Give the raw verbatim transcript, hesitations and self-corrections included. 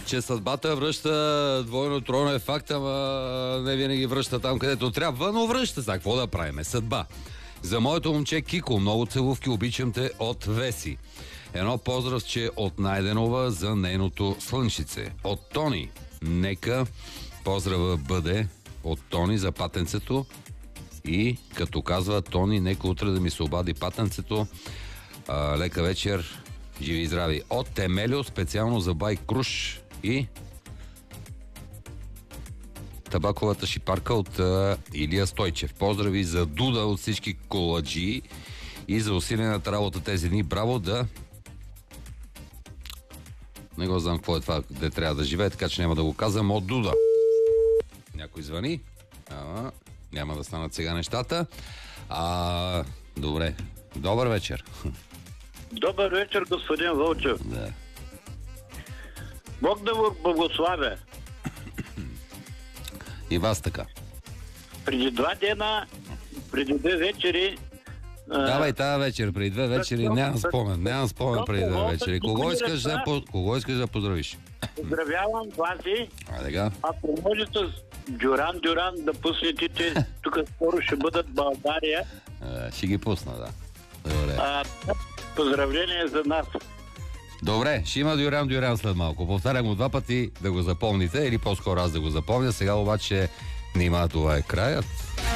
че съдбата връща двойно, тройно е факт, ама не винаги връща там, където трябва, но връща. Сега, какво да правим? Съдба. За моето момче Кико, много целувки, обичам те от Веси. Едно поздравче от Найденова за нейното слънчице. От Тони. Нека поздрава бъде от Тони за патенцето. И като казва Тони, нека утре да ми се обади патенцето. А, лека вечер, живи и здрави. От Темелио, специално за бай Круш и табаковата шипарка от а, Илия Стойчев. Поздрави за Дуда от всички коладжи и за усилената работа тези дни. Браво, да... Не го знам какво е това, де трябва да живее, така че няма да го казвам. От Дуда. Някой звъни? А, няма да станат сега нещата. А, добре. Добър вечер. Добър вечер, господин Вълчев. Да. Бог да го благославя. И вас така. Преди два дена, преди две вечери... Давай тази вечер, преди две вечери, нямам спомен, нямам спомен преди две вечери. Кого искаш да, кого искаш да поздравиш? Поздравявам Васи. А, така? Ако може с Дюран Дюран да пуснете, че тук скоро ще бъдат в България. А, ще ги пусна, да. Добре. А, поздравление за нас. Добре, ще има Дюран Дюран след малко. Повтарям го два пъти да го запомните, или по-скоро аз да го запомня. Сега обаче нима това е краят.